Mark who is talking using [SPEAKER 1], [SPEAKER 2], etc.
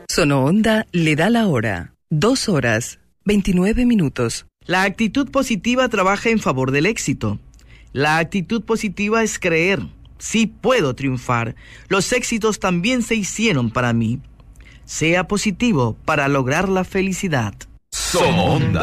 [SPEAKER 1] Sonoonda le da la hora. 2 horas, 29 minutos.
[SPEAKER 2] La actitud positiva trabaja en favor del éxito. La actitud positiva es creer. Sí puedo triunfar. Los éxitos también se hicieron para mí. Sea positivo para lograr la felicidad.
[SPEAKER 3] Sonoonda.